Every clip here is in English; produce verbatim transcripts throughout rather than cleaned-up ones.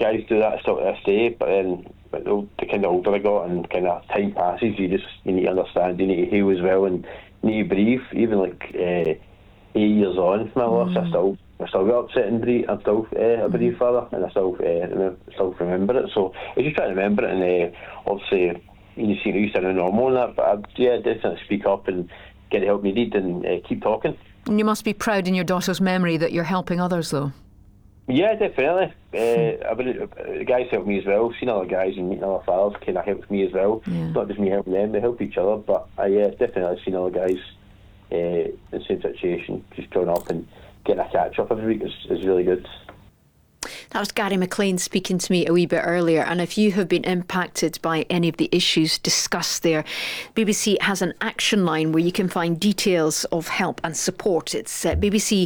guys do that still to this day, but then but the, the kind of older I got and kind of time passes, you just you need to understand, you need to heal as well, and you need to breathe. Even like uh, eight years on from my loss, I still I still get upset and breathe. I'm still uh, a bereaved father, and I still uh, remember, still remember it. So I just try to remember it, and uh, obviously you see you sound normal and that, but I, yeah, definitely speak up and get the help needed and uh, keep talking. And you must be proud in your daughter's memory that you're helping others, though. Yeah, definitely. Uh, I mean, the guys help me as well. Seeing other guys and meeting other fathers kind of helps me as well. Yeah. It's not just me helping them; they help each other. But I yeah, definitely seen other guys uh, in the same situation, just going up and getting a catch up every week is, is really good. That was Gary McLean speaking to me a wee bit earlier. And if you have been impacted by any of the issues discussed there, B B C has an action line where you can find details of help and support. It's uh,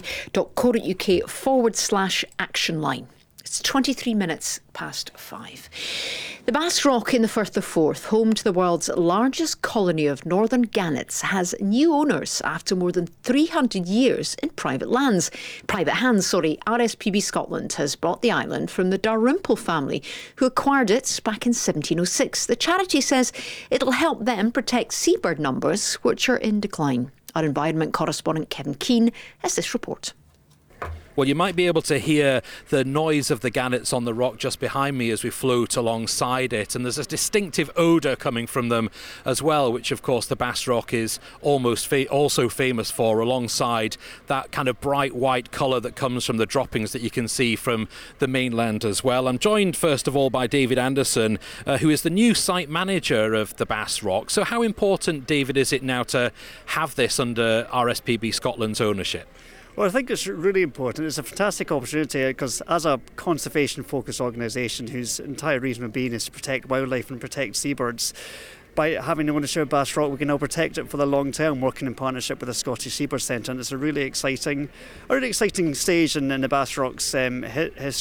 bbc.co.uk forward slash action line. It's twenty-three minutes past five. The Bass Rock in the Firth of Forth, home to the world's largest colony of northern gannets, has new owners after more than three hundred years in private lands. Private hands, sorry. R S P B Scotland has bought the island from the Dalrymple family, who acquired it back in seventeen oh six. The charity says it'll help them protect seabird numbers, which are in decline. Our environment correspondent Kevin Keane has this report. Well, you might be able to hear the noise of the gannets on the rock just behind me as we float alongside it, and there's a distinctive odour coming from them as well, which of course the Bass Rock is almost fa- also famous for, alongside that kind of bright white colour that comes from the droppings that you can see from the mainland as well. I'm joined first of all by David Anderson, uh, who is the new site manager of the Bass Rock. So how important, David, is it now to have this under R S P B Scotland's ownership? Well, I think it's really important. It's a fantastic opportunity because as a conservation-focused organisation whose entire reason of being is to protect wildlife and protect seabirds, by having ownership of Bass Rock, we can now protect it for the long term, working in partnership with the Scottish Seabird Centre. And it's a really exciting, a really exciting stage in, in the Bass Rock's um, hi- history.